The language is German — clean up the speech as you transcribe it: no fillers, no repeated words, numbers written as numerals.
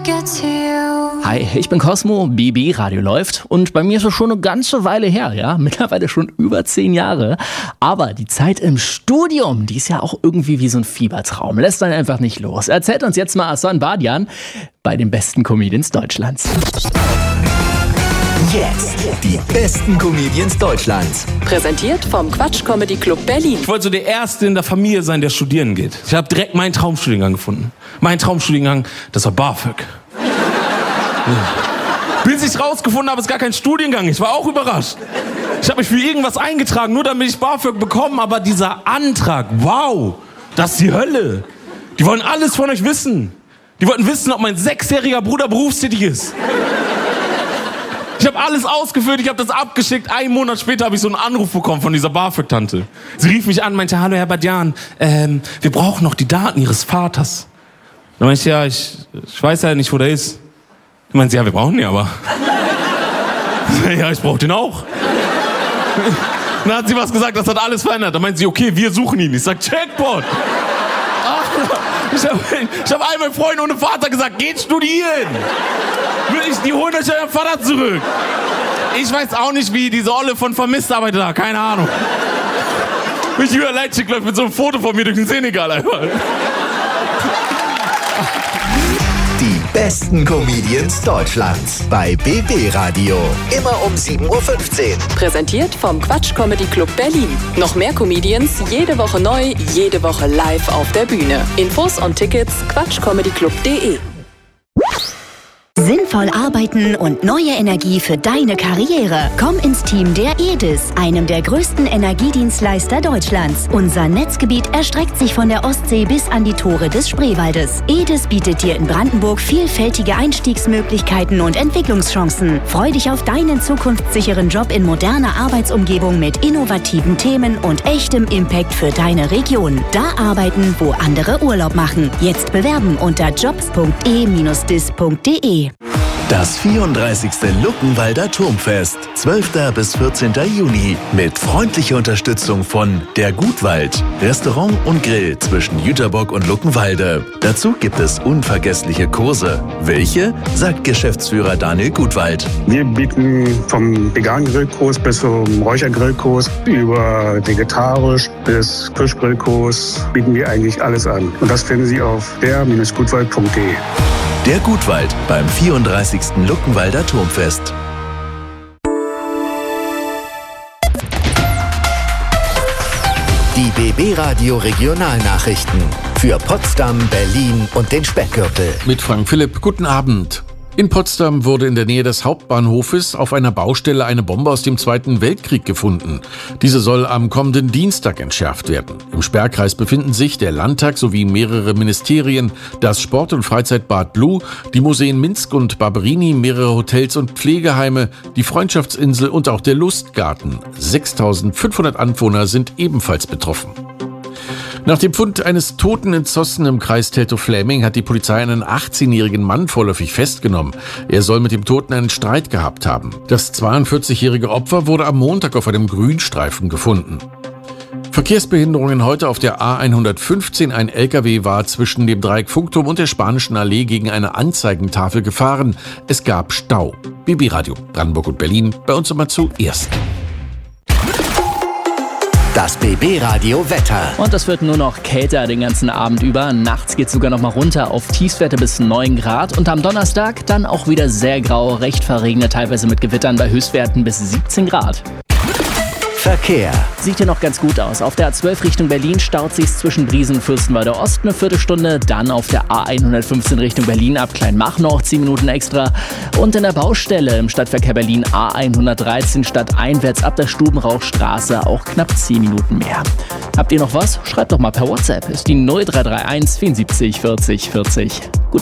get to you. Hi, ich bin Cosmo, BB Radio läuft und bei mir ist es schon eine ganze Weile her, ja, mittlerweile schon über 10 Jahre, aber die Zeit im Studium, die ist ja auch irgendwie wie so ein Fiebertraum, lässt einen einfach nicht los. Erzählt uns jetzt mal Asan Badian bei den besten Comedians Deutschlands. Jetzt die besten Comedians Deutschlands. Präsentiert vom Quatsch Comedy Club Berlin. Ich wollte so der Erste in der Familie sein, der studieren geht. Ich habe direkt meinen Traumstudiengang gefunden. Mein Traumstudiengang, das war BAföG. Ja. Bis ich rausgefunden habe, ist gar kein Studiengang. Ich war auch überrascht. Ich habe mich für irgendwas eingetragen, nur damit ich BAföG bekomme. Aber dieser Antrag, wow, das ist die Hölle. Die wollen alles von euch wissen. Die wollten wissen, ob mein 6-jähriger Bruder berufstätig ist. Ich habe alles ausgefüllt, ich habe das abgeschickt. 1 Monat später habe ich so einen Anruf bekommen von dieser BAföG-Tante. Sie rief mich an, meinte, hallo Herr Badian, wir brauchen noch die Daten Ihres Vaters. Dann meinte ich, ja, ich weiß ja nicht, wo der ist. Dann meinte sie, ja, wir brauchen den aber. Ja, ich brauche den auch. Dann hat sie was gesagt, das hat alles verändert. Dann meinte sie, okay, wir suchen ihn. Ich sag, Jackpot. Ich hab all meinen Freunden ohne Vater gesagt, geht studieren. Die holen euch euren Vater zurück. Ich weiß auch nicht, wie diese Olle von Vermisst arbeitet da, keine Ahnung. Mich über Leipzig läuft mit so einem Foto von mir durch den Senegal einfach. Die besten Comedians Deutschlands bei BB Radio. Immer um 7.15 Uhr. Präsentiert vom Quatsch Comedy Club Berlin. Noch mehr Comedians, jede Woche neu, jede Woche live auf der Bühne. Infos und Tickets quatschcomedyclub.de. Sinnvoll arbeiten und neue Energie für deine Karriere. Komm ins Team der EDIS, einem der größten Energiedienstleister Deutschlands. Unser Netzgebiet erstreckt sich von der Ostsee bis an die Tore des Spreewaldes. EDIS bietet dir in Brandenburg vielfältige Einstiegsmöglichkeiten und Entwicklungschancen. Freu dich auf deinen zukunftssicheren Job in moderner Arbeitsumgebung mit innovativen Themen und echtem Impact für deine Region. Da arbeiten, wo andere Urlaub machen. Jetzt bewerben unter jobs.e-dis.de. Das 34. Luckenwalder Turmfest, 12. bis 14. Juni, mit freundlicher Unterstützung von Der Gutwald, Restaurant und Grill zwischen Jüterbock und Luckenwalde. Dazu gibt es unvergessliche Kurse. Welche? Sagt Geschäftsführer Daniel Gutwald. Wir bieten vom veganen Grillkurs bis zum Räuchergrillkurs über vegetarisch bis Fischgrillkurs bieten wir eigentlich alles an. Und das finden Sie auf der-gutwald.de. Der Gutwald beim 34. Luckenwalder Turmfest. Die BB Radio Regionalnachrichten für Potsdam, Berlin und den Speckgürtel. Mit Frank Philipp, guten Abend. In Potsdam wurde in der Nähe des Hauptbahnhofes auf einer Baustelle eine Bombe aus dem Zweiten Weltkrieg gefunden. Diese soll am kommenden Dienstag entschärft werden. Im Sperrkreis befinden sich der Landtag sowie mehrere Ministerien, das Sport- und Freizeitbad Blue, die Museen Minsk und Barberini, mehrere Hotels und Pflegeheime, die Freundschaftsinsel und auch der Lustgarten. 6.500 Anwohner sind ebenfalls betroffen. Nach dem Fund eines Toten in Zossen im Kreis Teltow-Fläming hat die Polizei einen 18-jährigen Mann vorläufig festgenommen. Er soll mit dem Toten einen Streit gehabt haben. Das 42-jährige Opfer wurde am Montag auf einem Grünstreifen gefunden. Verkehrsbehinderungen heute auf der A115. Ein LKW war zwischen dem Dreieck Funkturm und der Spanischen Allee gegen eine Anzeigentafel gefahren. Es gab Stau. BB Radio Brandenburg und Berlin, bei uns immer zuerst. Das BB Radio Wetter. Und es wird nur noch kälter den ganzen Abend über. Nachts geht es sogar noch mal runter auf Tiefstwerte bis 9 Grad. Und am Donnerstag dann auch wieder sehr grau, recht verregnet, teilweise mit Gewittern bei Höchstwerten bis 17 Grad. Verkehr. Sieht hier noch ganz gut aus. Auf der A12 Richtung Berlin staut sich's zwischen Briesen und Fürstenwalder Ost eine Viertelstunde. Dann auf der A115 Richtung Berlin ab Kleinmach noch 10 Minuten extra. Und in der Baustelle im Stadtverkehr Berlin A113 stadteinwärts ab der Stubenrauchstraße auch knapp 10 Minuten mehr. Habt ihr noch was? Schreibt doch mal per WhatsApp. Ist die 0331 74 40 40. Gute